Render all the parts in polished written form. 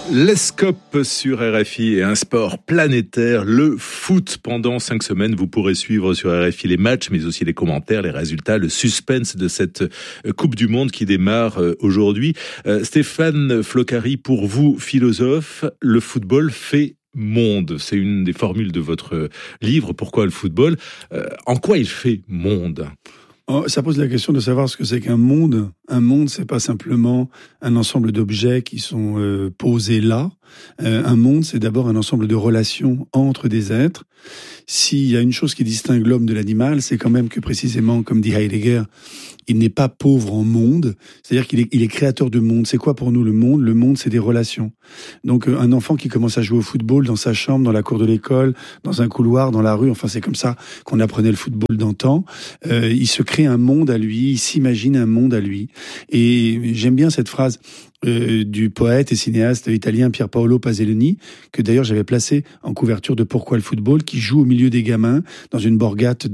L'Escope sur RFI et un sport planétaire, le foot. Pendant 5 semaines, vous pourrez suivre sur RFI les matchs, mais aussi les commentaires, les résultats, le suspense de cette Coupe du Monde qui démarre aujourd'hui. Stéphane Floccari, pour vous, philosophe, le football fait monde. C'est une des formules de votre livre. Pourquoi le football ? En quoi il fait monde ? Ça pose la question de savoir ce que c'est qu'un monde. Un monde, c'est pas simplement un ensemble d'objets qui sont posés là. Un monde, c'est d'abord un ensemble de relations entre des êtres. S'il y a une chose qui distingue l'homme de l'animal, c'est quand même que précisément, comme dit Heidegger, il n'est pas pauvre en monde, c'est-à-dire qu'il est créateur de monde. C'est quoi pour nous le monde ? Le monde, c'est des relations. Donc un enfant qui commence à jouer au football dans sa chambre, dans la cour de l'école, dans un couloir, dans la rue, enfin c'est comme ça qu'on apprenait le football d'antan, il se crée un monde à lui, il s'imagine un monde à lui. Et j'aime bien cette phrase du poète et cinéaste italien Pier Paolo Pasolini, que d'ailleurs j'avais placé en couverture de Pourquoi le football, qui joue au milieu des gamins dans une borgate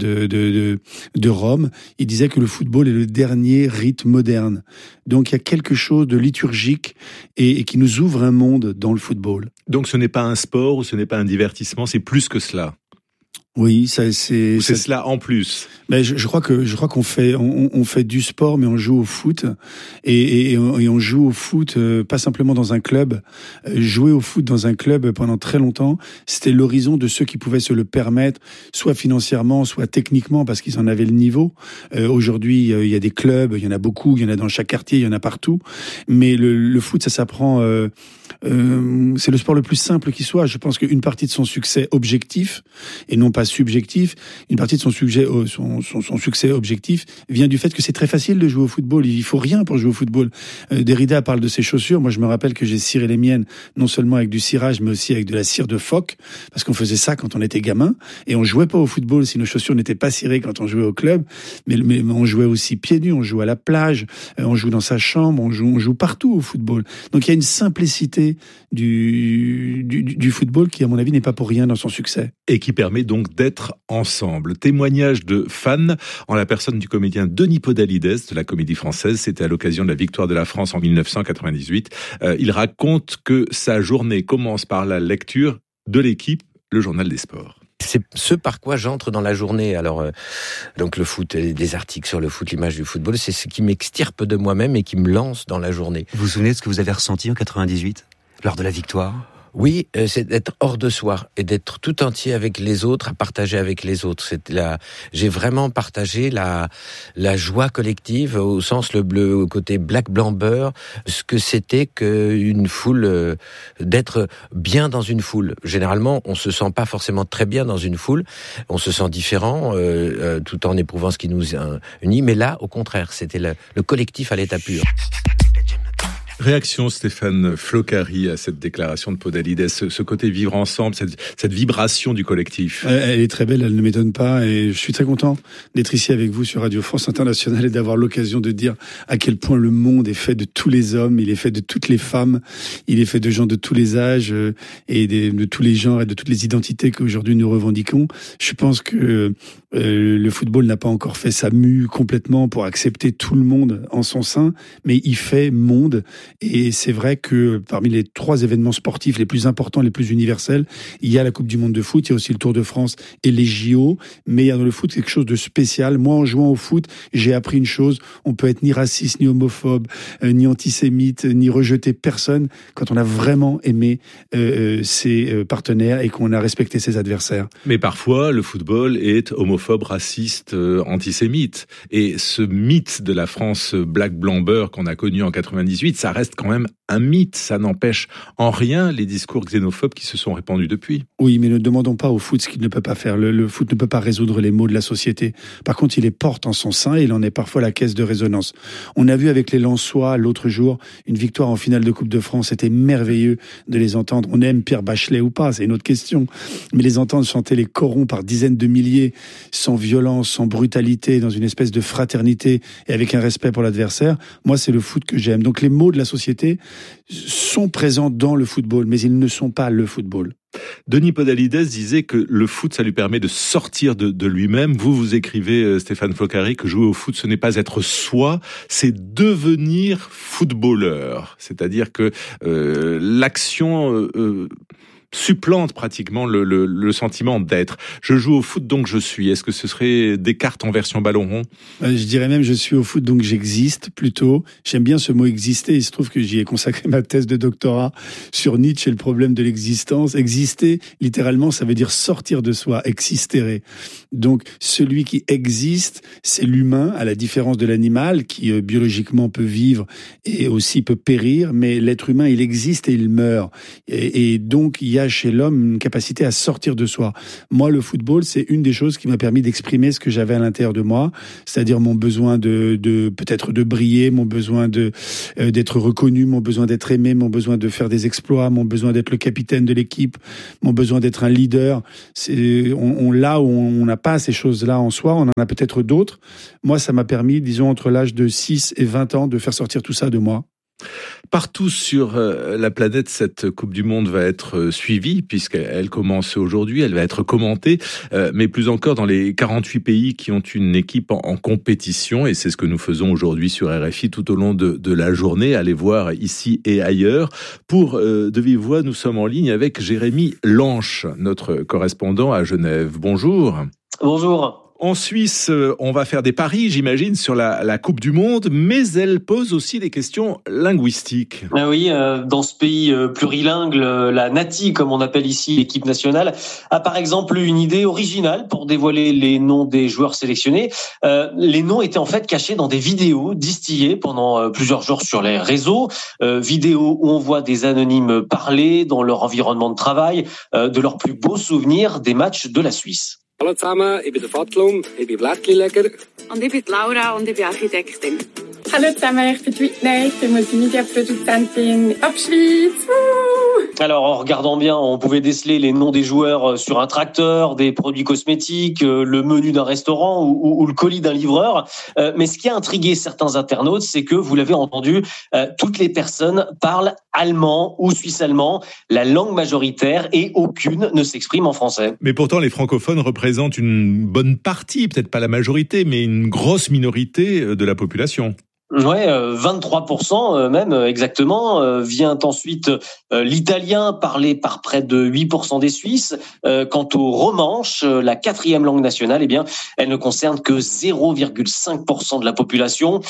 de Rome. Il disait que le football est le dernier rite moderne. Donc il y a quelque chose de liturgique et qui nous ouvre un monde dans le football. Donc ce n'est pas un sport ou ce n'est pas un divertissement, c'est plus que cela. Oui, c'est cela en plus. Mais je crois qu'on fait on fait du sport, mais on joue au foot et on joue au foot pas simplement dans un club. Jouer au foot dans un club pendant très longtemps, c'était l'horizon de ceux qui pouvaient se le permettre, soit financièrement, soit techniquement, parce qu'ils en avaient le niveau. Aujourd'hui, il y a des clubs, il y en a beaucoup, il y en a dans chaque quartier, il y en a partout. Mais le foot, ça s'apprend. C'est le sport le plus simple qui soit. Je pense qu'une partie de son succès objectif et non pas subjectif, une partie de son succès objectif vient du fait que c'est très facile de jouer au football. Il faut rien pour jouer au football. Derrida parle de ses chaussures. Moi, je me rappelle que j'ai ciré les miennes non seulement avec du cirage, mais aussi avec de la cire de phoque, parce qu'on faisait ça quand on était gamin. Et on jouait pas au football si nos chaussures n'étaient pas cirées quand on jouait au club. Mais on jouait aussi pieds nus, on joue à la plage, on joue dans sa chambre, on joue partout au football. Donc il y a une simplicité du football qui, à mon avis, n'est pas pour rien dans son succès. Et qui permet donc d'être ensemble. Témoignage de fans en la personne du comédien Denis Podalides de la Comédie Française. C'était à l'occasion de la victoire de la France en 1998. Il raconte que sa journée commence par la lecture de l'Équipe, le journal des sports. C'est ce par quoi j'entre dans la journée. Alors, donc le foot, des articles sur le foot, l'image du football, c'est ce qui m'extirpe de moi-même et qui me lance dans la journée. Vous vous souvenez de ce que vous avez ressenti en 98, lors de la victoire ? Oui, c'est d'être hors de soi et d'être tout entier avec les autres, à partager avec les autres. J'ai vraiment partagé la joie collective au sens le côté black blanc beurre, ce que c'était qu'une foule, d'être bien dans une foule. Généralement, on se sent pas forcément très bien dans une foule, on se sent différent tout en éprouvant ce qui nous unit. Mais là, au contraire, c'était le collectif à l'état pur. Réaction Stéphane Floccari à cette déclaration de Podalides, ce côté vivre ensemble, cette vibration du collectif. Elle est très belle, elle ne m'étonne pas et je suis très content d'être ici avec vous sur Radio France Internationale et d'avoir l'occasion de dire à quel point le monde est fait de tous les hommes, il est fait de toutes les femmes, il est fait de gens de tous les âges et de tous les genres et de toutes les identités qu'aujourd'hui nous revendiquons. Je pense que le football n'a pas encore fait sa mue complètement pour accepter tout le monde en son sein, mais il fait monde. Et c'est vrai que parmi les 3 événements sportifs les plus importants, les plus universels, il y a la Coupe du Monde de foot, il y a aussi le Tour de France et les JO, mais il y a dans le foot quelque chose de spécial. Moi, en jouant au foot, j'ai appris une chose, on peut être ni raciste, ni homophobe, ni antisémite, ni rejeter personne quand on a vraiment aimé ses partenaires et qu'on a respecté ses adversaires. Mais parfois, le football est homophobe, raciste, antisémite. Et ce mythe de la France black blanc beurre qu'on a connu en 98, ça reste quand même un mythe. Ça n'empêche en rien les discours xénophobes qui se sont répandus depuis. Oui, mais ne demandons pas au foot ce qu'il ne peut pas faire. Le foot ne peut pas résoudre les maux de la société. Par contre, il les porte en son sein et il en est parfois la caisse de résonance. On a vu avec les Lensois l'autre jour une victoire en finale de Coupe de France. C'était merveilleux de les entendre. On aime Pierre Bachelet ou pas, c'est une autre question. Mais les entendre chanter les corons par dizaines de milliers, sans violence, sans brutalité, dans une espèce de fraternité et avec un respect pour l'adversaire, moi, c'est le foot que j'aime. Donc les maux de la société sont présents dans le football, mais ils ne sont pas le football. Denis Podalides disait que le foot, ça lui permet de sortir de lui-même. Vous écrivez, Stéphane Floccari, que jouer au foot, ce n'est pas être soi, c'est devenir footballeur. C'est-à-dire que l'action supplante pratiquement le sentiment d'être. Je joue au foot, donc je suis. Est-ce que ce serait Descartes en version ballon rond ? Je dirais même je suis au foot, donc j'existe plutôt. J'aime bien ce mot exister. Il se trouve que j'y ai consacré ma thèse de doctorat sur Nietzsche et le problème de l'existence. Exister, littéralement, ça veut dire sortir de soi, existere. Donc, celui qui existe, c'est l'humain, à la différence de l'animal, qui biologiquement peut vivre et aussi peut périr, mais l'être humain, il existe et il meurt. Et donc, il y a chez l'homme une capacité à sortir de soi. Moi, le football, c'est une des choses qui m'a permis d'exprimer ce que j'avais à l'intérieur de moi, c'est-à-dire mon besoin de peut-être de briller, mon besoin d'être reconnu, mon besoin d'être aimé, mon besoin de faire des exploits, mon besoin d'être le capitaine de l'équipe, mon besoin d'être un leader. Là où on n'a pas ces choses-là en soi, on en a peut-être d'autres. Moi, ça m'a permis, disons, entre l'âge de 6 et 20 ans, de faire sortir tout ça de moi. Partout sur la planète, cette Coupe du Monde va être suivie, puisqu'elle commence aujourd'hui, elle va être commentée, mais plus encore dans les 48 pays qui ont une équipe en compétition, et c'est ce que nous faisons aujourd'hui sur RFI tout au long de la journée. Allez voir ici et ailleurs. Pour de vive voix, nous sommes en ligne avec Jérémy Lanche, notre correspondant à Genève. Bonjour. Bonjour. En Suisse, on va faire des paris, j'imagine, sur la Coupe du Monde, mais elle pose aussi des questions linguistiques. Ah oui, dans ce pays plurilingue, la NATI, comme on appelle ici l'équipe nationale, a par exemple une idée originale pour dévoiler les noms des joueurs sélectionnés. Les noms étaient en fait cachés dans des vidéos distillées pendant plusieurs jours sur les réseaux, vidéos où on voit des anonymes parler dans leur environnement de travail, de leurs plus beaux souvenirs des matchs de la Suisse. Hallo zusammen, ich bin der Fatlum, ich bin Blättchenleger. Und ich bin Laura und ich bin Architektin. Hallo zusammen, ich bin Whitney, ich bin Multimedia-Produzentin ab Schweiz. Alors, en regardant bien, on pouvait déceler les noms des joueurs sur un tracteur, des produits cosmétiques, le menu d'un restaurant ou le colis d'un livreur. Mais ce qui a intrigué certains internautes, c'est que, vous l'avez entendu, toutes les personnes parlent allemand ou suisse-allemand, la langue majoritaire, et aucune ne s'exprime en français. Mais pourtant, les francophones représentent une bonne partie, peut-être pas la majorité, mais une grosse minorité de la population. Ouais, 23% même exactement. Vient ensuite l'italien, parlé par près de 8% des Suisses. Quant au romanche, la 4e langue nationale, eh bien, elle ne concerne que 0,5% de la population.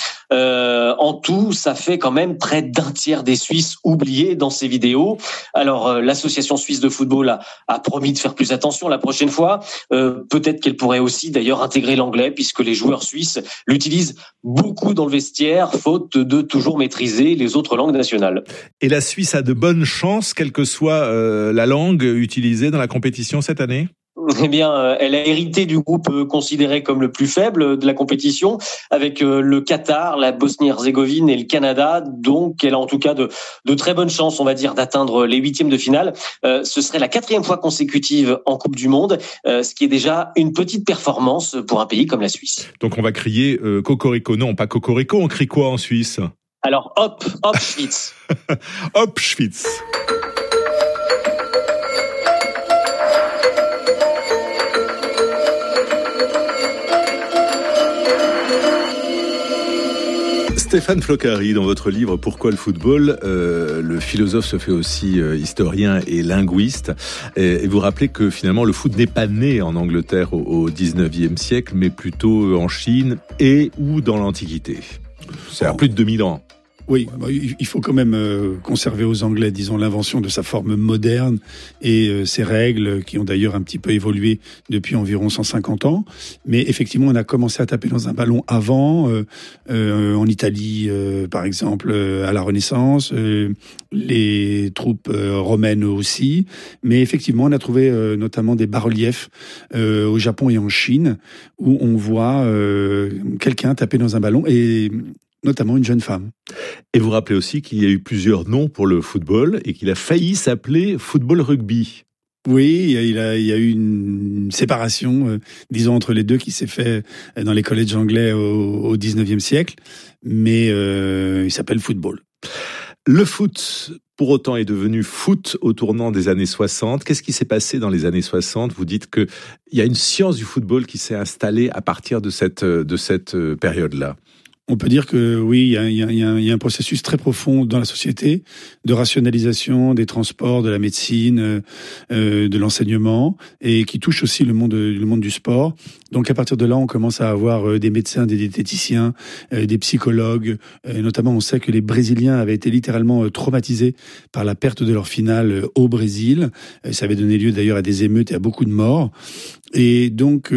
En tout, ça fait quand même près d'un tiers des Suisses oubliés dans ces vidéos. Alors, l'association suisse de football a promis de faire plus attention la prochaine fois. Peut-être qu'elle pourrait aussi d'ailleurs intégrer l'anglais, puisque les joueurs suisses l'utilisent beaucoup dans le vestiaire, faute de toujours maîtriser les autres langues nationales. Et la Suisse a de bonnes chances, quelle que soit la langue utilisée dans la compétition cette année ? Eh bien, elle a hérité du groupe considéré comme le plus faible de la compétition, avec le Qatar, la Bosnie-Herzégovine et le Canada. Donc, elle a en tout cas de très bonnes chances, on va dire, d'atteindre les 8e de finale. Ce serait la 4e fois consécutive en Coupe du Monde, ce qui est déjà une petite performance pour un pays comme la Suisse. Donc, on va crier Cocorico. Non, pas Cocorico, on crie quoi en Suisse ? Alors, hop Schwitz. Hop Schwitz. Stéphane Floccari, dans votre livre « Pourquoi le football ?», le philosophe se fait aussi historien et linguiste. Et vous rappelez que finalement le foot n'est pas né en Angleterre au 19e siècle, mais plutôt en Chine et ou dans l'Antiquité. C'est à plus de 2000 ans. Oui, il faut quand même conserver aux Anglais, disons, l'invention de sa forme moderne et ses règles qui ont d'ailleurs un petit peu évolué depuis environ 150 ans. Mais effectivement, on a commencé à taper dans un ballon avant, en Italie, par exemple, à la Renaissance, les troupes romaines aussi. Mais effectivement, on a trouvé notamment des bas-reliefs au Japon et en Chine où on voit quelqu'un taper dans un ballon et notamment une jeune femme. Et vous rappelez aussi qu'il y a eu plusieurs noms pour le football et qu'il a failli s'appeler football rugby. Oui, il y a eu une séparation, disons, entre les deux qui s'est fait dans les collèges anglais au 19e siècle, mais il s'appelle football. Le foot, pour autant est devenu foot au tournant des années 60. Qu'est-ce qui s'est passé dans les années 60 ? Vous dites qu'il y a une science du football qui s'est installée à partir de cette période-là. On peut dire que oui, il y a un processus très profond dans la société de rationalisation des transports, de la médecine, de l'enseignement, et qui touche aussi le monde du sport. Donc à partir de là, on commence à avoir des médecins, des diététiciens, des psychologues. Notamment, on sait que les Brésiliens avaient été littéralement traumatisés par la perte de leur finale au Brésil. Ça avait donné lieu d'ailleurs à des émeutes et à beaucoup de morts. Et donc, en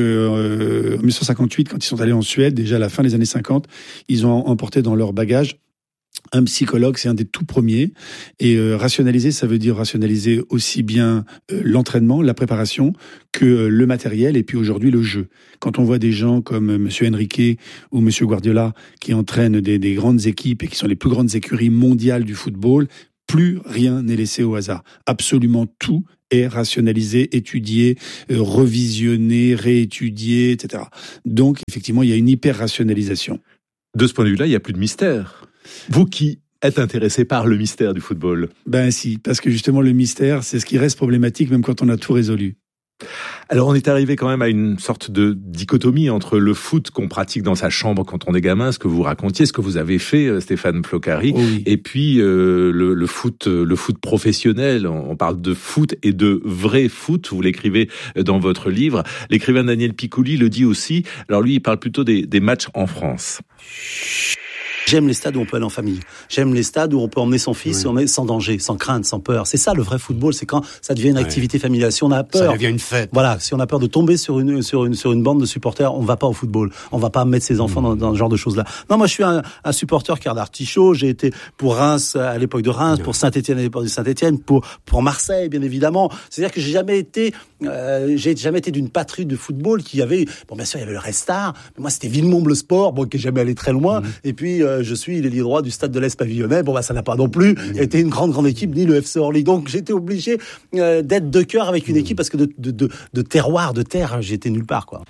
1958, quand ils sont allés en Suède, déjà à la fin des années 50, ils ont emporté dans leur bagage un psychologue, c'est un des tout premiers. Et rationaliser, ça veut dire rationaliser aussi bien l'entraînement, la préparation, que le matériel et puis aujourd'hui le jeu. Quand on voit des gens comme Monsieur Enrique ou Monsieur Guardiola qui entraînent des grandes équipes et qui sont les plus grandes écuries mondiales du football, plus rien n'est laissé au hasard. Absolument tout est rationalisé, étudié, revisionné, réétudié, etc. Donc, effectivement, il y a une hyper-rationalisation. De ce point de vue-là, il n'y a plus de mystère. Vous qui êtes intéressé par le mystère du football. Ben si, parce que justement, le mystère, c'est ce qui reste problématique même quand on a tout résolu. Alors on est arrivé quand même à une sorte de dichotomie entre le foot qu'on pratique dans sa chambre quand on est gamin, ce que vous racontiez, ce que vous avez fait, Stéphane Floccari, oui. Et puis le foot professionnel. On parle de foot et de vrai foot, vous l'écrivez dans votre livre. L'écrivain Daniel Piccoli le dit aussi. Alors lui, il parle plutôt des matchs en France. J'aime les stades où on peut aller en famille. J'aime les stades où on peut emmener son fils sans danger, sans crainte, sans peur. C'est ça le vrai football, c'est quand ça devient une activité familiale. Si on a peur, ça devient une fête. Voilà, si on a peur de tomber sur une bande de supporters, on va pas au football. On va pas mettre ses enfants dans ce genre de choses-là. Non, moi je suis un supporter qui regarde Artichaut. J'ai été pour Reims à l'époque de Reims, pour Saint-Étienne à l'époque de Saint-Étienne, pour Marseille bien évidemment. C'est-à-dire que j'ai jamais été d'une patrie de football qui avait, bon bien sûr il y avait le Restart, mais moi c'était Villemomble le Sport, bon qui est jamais allé très loin. Et puis je suis l'ailier droit du Stade de l'Est Pavillonnais. Bon, ça n'a pas non plus été une grande équipe, ni le FC Orly. Donc, j'étais obligé d'être de cœur avec une équipe parce que de terroir, de terre, j'étais nulle part, quoi.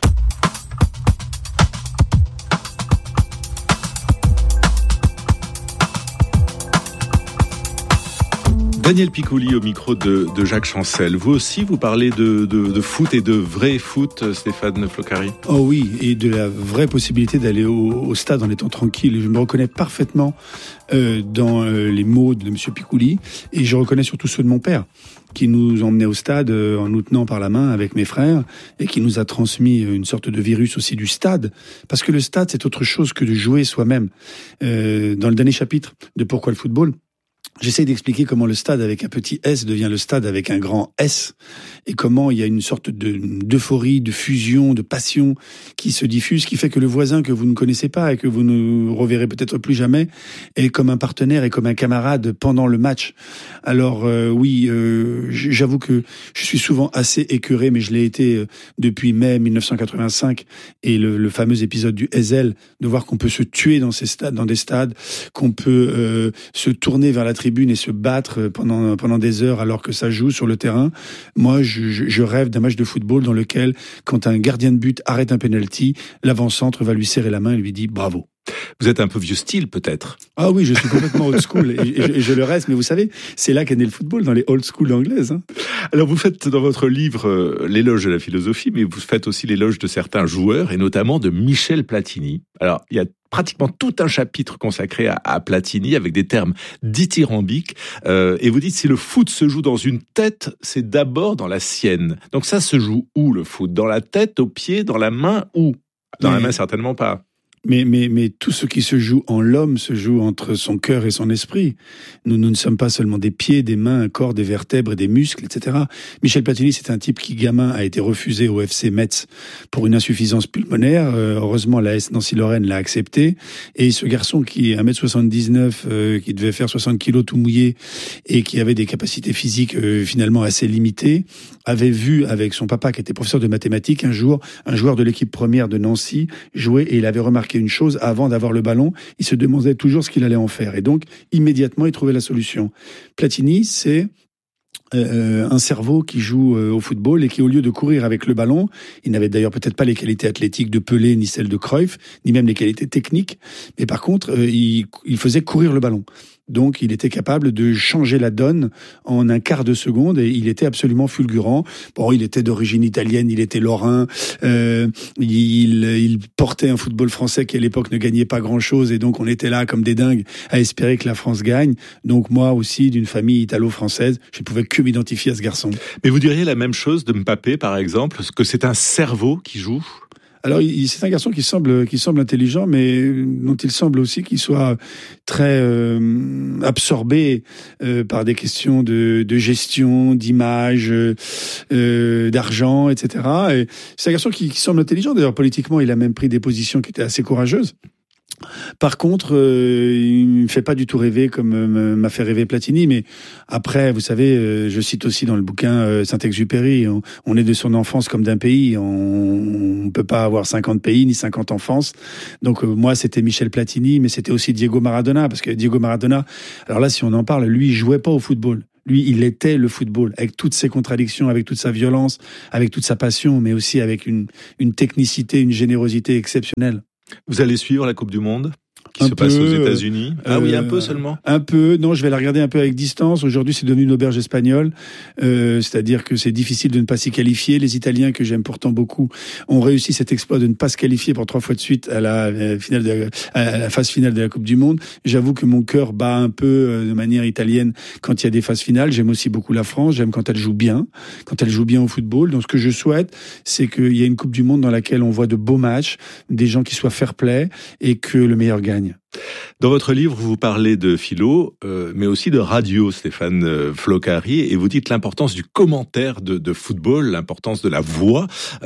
Daniel Piccoli au micro de Jacques Chancel. Vous aussi, vous parlez de foot et de vrai foot, Stéphane Floccari. Oh oui, et de la vraie possibilité d'aller au stade en étant tranquille. Je me reconnais parfaitement dans les mots de Monsieur Piccoli, et je reconnais surtout ceux de mon père, qui nous emmenait au stade en nous tenant par la main avec mes frères, et qui nous a transmis une sorte de virus aussi du stade, parce que le stade, c'est autre chose que de jouer soi-même. Dans le dernier chapitre de Pourquoi le football, j'essaie d'expliquer comment le stade avec un petit S devient le stade avec un grand S, et comment il y a une sorte d'euphorie, de fusion, de passion qui se diffuse, qui fait que le voisin que vous ne connaissez pas et que vous ne reverrez peut-être plus jamais est comme un partenaire et comme un camarade pendant le match. Alors j'avoue que je suis souvent assez écœuré, mais je l'ai été depuis mai 1985 et le fameux épisode du Ezel, de voir qu'on peut se tuer dans des stades, qu'on peut se tourner vers la tribune et se battre pendant des heures alors que ça joue sur le terrain. Moi, je rêve d'un match de football dans lequel, quand un gardien de but arrête un penalty, l'avant-centre va lui serrer la main et lui dit bravo. Vous êtes un peu vieux style, peut-être? Ah oui, je suis complètement old school et je le reste. Mais vous savez, c'est là qu'est né le football, dans les old school anglaises. Hein. Alors, vous faites dans votre livre l'éloge de la philosophie, mais vous faites aussi l'éloge de certains joueurs, et notamment de Michel Platini. Alors, il y a pratiquement tout un chapitre consacré à Platini, avec des termes dithyrambiques. Et vous dites, si le foot se joue dans une tête, c'est d'abord dans la sienne. Donc ça se joue où, le foot? Dans la tête, au pied, dans la main, où? Dans la main, certainement pas. Mais tout ce qui se joue en l'homme se joue entre son cœur et son esprit. Nous ne sommes pas seulement des pieds, des mains, un corps, des vertèbres et des muscles, etc. Michel Platini, c'est un type qui, gamin, a été refusé au FC Metz pour une insuffisance pulmonaire. Heureusement, la S Nancy-Lorraine l'a accepté. Et ce garçon qui est 1m79, qui devait faire 60 kilos tout mouillé et qui avait des capacités physiques finalement assez limitées, avait vu avec son papa, qui était professeur de mathématiques, un jour, un joueur de l'équipe première de Nancy jouer, et il avait remarqué une chose: avant d'avoir le ballon, il se demandait toujours ce qu'il allait en faire, et donc immédiatement il trouvait la solution. Platini, c'est un cerveau qui joue au football et qui, au lieu de courir avec le ballon, il n'avait d'ailleurs peut-être pas les qualités athlétiques de Pelé ni celles de Cruyff, ni même les qualités techniques, mais par contre il faisait courir le ballon. Donc, il était capable de changer la donne en un quart de seconde et il était absolument fulgurant. Bon, il était d'origine italienne, il était lorrain, il portait un football français qui à l'époque ne gagnait pas grand-chose et donc on était là comme des dingues à espérer que la France gagne. Donc moi aussi, d'une famille italo-française, je ne pouvais que m'identifier à ce garçon. Mais vous diriez la même chose de Mbappé, par exemple, que c'est un cerveau qui joue ? Alors, c'est un garçon qui semble intelligent, mais dont il semble aussi qu'il soit très absorbé par des questions de gestion, d'image, d'argent, etc. Et c'est un garçon qui semble intelligent. D'ailleurs, politiquement, il a même pris des positions qui étaient assez courageuses. Par contre, il me fait pas du tout rêver comme m'a fait rêver Platini. Mais après, vous savez, je cite aussi dans le bouquin Saint-Exupéry, on est de son enfance comme d'un pays. On peut pas avoir 50 pays ni 50 enfances. Donc moi, c'était Michel Platini, mais c'était aussi Diego Maradona. Parce que Diego Maradona, alors là, si on en parle, lui, il jouait pas au football. Lui, il était le football, avec toutes ses contradictions, avec toute sa violence, avec toute sa passion, mais aussi avec une technicité, une générosité exceptionnelle. Vous allez suivre la Coupe du Monde qui se passe aux États-Unis? Oui, un peu seulement. Un peu. Non, je vais la regarder un peu avec distance. Aujourd'hui, c'est devenu une auberge espagnole. C'est-à-dire que c'est difficile de ne pas s'y qualifier. Les Italiens, que j'aime pourtant beaucoup, ont réussi cet exploit de ne pas se qualifier pour 3 fois de suite à la phase finale de la Coupe du Monde. J'avoue que mon cœur bat un peu de manière italienne quand il y a des phases finales. J'aime aussi beaucoup la France. J'aime quand elle joue bien au football. Donc, ce que je souhaite, c'est qu'il y ait une Coupe du Monde dans laquelle on voit de beaux matchs, des gens qui soient fair-play et que le meilleur gagne. Dans votre livre, vous parlez de philo, mais aussi de radio, Stéphane Floccari, et vous dites l'importance du commentaire de football, l'importance de la voix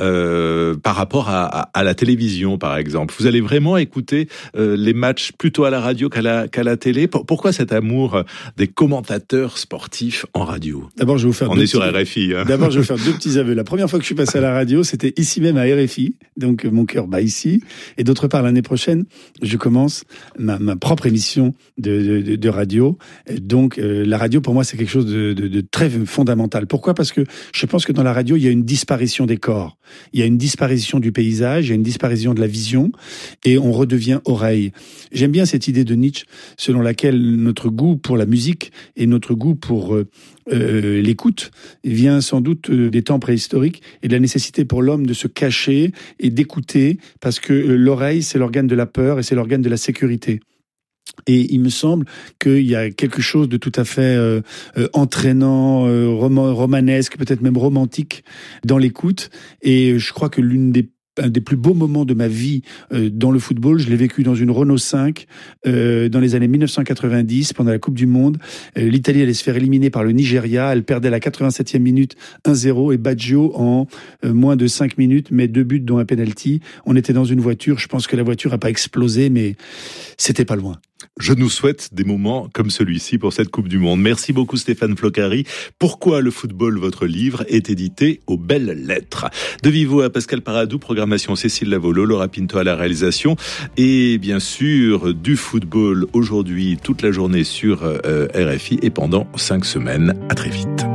par rapport à la télévision, par exemple. Vous allez vraiment écouter les matchs plutôt à la radio qu'à la télé. Pourquoi cet amour des commentateurs sportifs en radio? D'abord, je vais vous faire. On est sur RFI. Hein. D'abord, je vais vous faire 2 petits aveux. La première fois que je suis passé à la radio, c'était ici même à RFI, donc mon cœur bat ici. Et d'autre part, l'année prochaine, je commence ma propre émission de radio. Donc la radio pour moi c'est quelque chose de très fondamental. Pourquoi ? Parce que je pense que dans la radio il y a une disparition des corps, il y a une disparition du paysage, il y a une disparition de la vision et on redevient oreille. J'aime bien cette idée de Nietzsche selon laquelle notre goût pour la musique et notre goût pour l'écoute vient sans doute des temps préhistoriques et de la nécessité pour l'homme de se cacher et d'écouter parce que l'oreille c'est l'organe de la peur et c'est l'organe de la sécurité. Et il me semble qu'il y a quelque chose de tout à fait entraînant, romanesque, peut-être même romantique dans l'écoute. Et je crois que un des plus beaux moments de ma vie dans le football, je l'ai vécu dans une Renault 5 dans les années 1990 pendant la Coupe du Monde. L'Italie allait se faire éliminer par le Nigeria, elle perdait à la 87e minute 1-0 et Baggio en moins de 5 minutes met 2 buts dont un penalty. On était dans une voiture, je pense que la voiture a pas explosé mais c'était pas loin. Je nous souhaite des moments comme celui-ci pour cette Coupe du Monde. Merci beaucoup Stéphane Floccari. Pourquoi le football, votre livre, est édité aux belles lettres. De vive voix à Pascal Paradou, programmation Cécile Lavolo, Laura Pinto à la réalisation. Et bien sûr, du football aujourd'hui, toute la journée sur RFI et pendant 5 semaines. À très vite.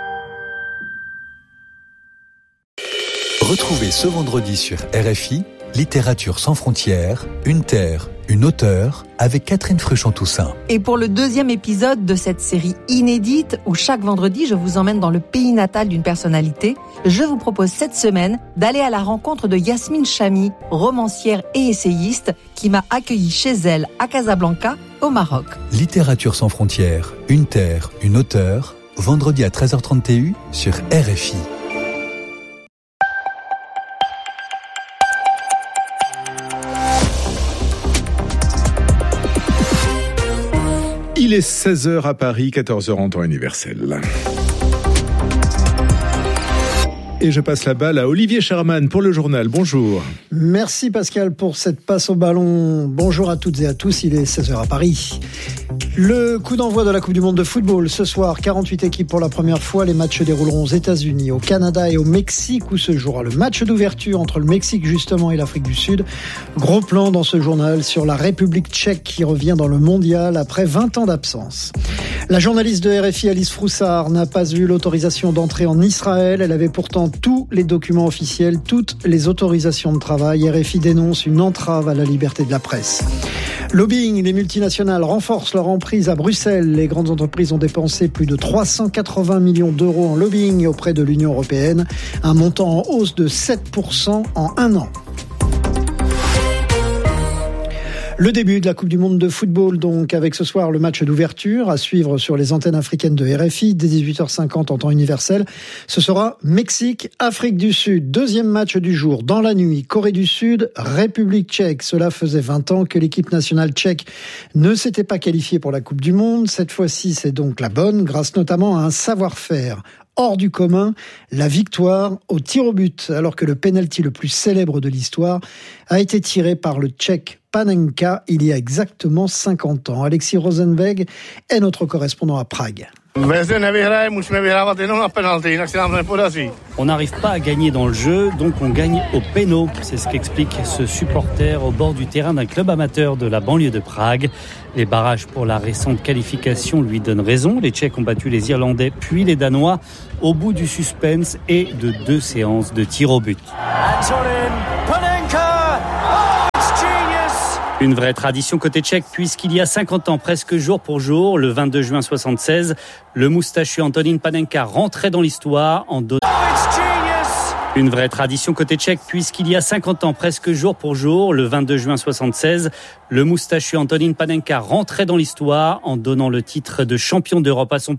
Retrouvez ce vendredi sur RFI, Littérature sans frontières, une terre, une auteure, avec Catherine Fruchon-Toussaint. Et pour le 2e épisode de cette série inédite, où chaque vendredi je vous emmène dans le pays natal d'une personnalité, je vous propose cette semaine d'aller à la rencontre de Yasmine Chamy, romancière et essayiste, qui m'a accueilli chez elle à Casablanca, au Maroc. Littérature sans frontières, une terre, une auteure, vendredi à 13h30 TU sur RFI. Il est 16h à Paris, 14h en temps universel. Et je passe la balle à Olivier Sherman pour le journal. Bonjour. Merci Pascal pour cette passe au ballon. Bonjour à toutes et à tous, il est 16h à Paris. Le coup d'envoi de la Coupe du Monde de football. Ce soir, 48 équipes pour la première fois. Les matchs dérouleront aux États-Unis, au Canada et au Mexique, où se jouera le match d'ouverture entre le Mexique justement et l'Afrique du Sud. Gros plan dans ce journal sur la République tchèque qui revient dans le mondial après 20 ans d'absence. La journaliste de RFI, Alice Froussard, n'a pas eu l'autorisation d'entrer en Israël. Elle avait pourtant tous les documents officiels, toutes les autorisations de travail. RFI dénonce une entrave à la liberté de la presse. Lobbying, les multinationales renforcent leur emprise à Bruxelles. Les grandes entreprises ont dépensé plus de 380 millions d'euros en lobbying auprès de l'Union européenne, un montant en hausse de 7% en un an. Le début de la Coupe du Monde de football, donc, avec ce soir le match d'ouverture à suivre sur les antennes africaines de RFI dès 18h50 en temps universel. Ce sera Mexique-Afrique du Sud. Deuxième match du jour, dans la nuit, Corée du Sud, République tchèque. Cela faisait 20 ans que l'équipe nationale tchèque ne s'était pas qualifiée pour la Coupe du Monde. Cette fois-ci, c'est donc la bonne, grâce notamment à un savoir-faire hors du commun, la victoire au tir au but, alors que le penalty le plus célèbre de l'histoire a été tiré par le Tchèque Panenka il y a exactement 50 ans. Alexis Rosenberg est notre correspondant à Prague. On n'arrive pas à gagner dans le jeu, donc on gagne au péno. C'est ce qu'explique ce supporter au bord du terrain d'un club amateur de la banlieue de Prague. Les barrages pour la récente qualification lui donnent raison. Les Tchèques ont battu les Irlandais puis les Danois au bout du suspense et de 2 séances de tir au but. Une vraie tradition côté tchèque, puisqu'il y a 50 ans, presque jour pour jour, le 22 juin 1976, le moustachu Antonín Panenka rentrait dans l'histoire en donnant... Une vraie tradition côté tchèque, puisqu'il y a 50 ans, presque jour pour jour, le 22 juin 1976, le moustachu Antonín Panenka rentrait dans l'histoire en donnant le titre de champion d'Europe à son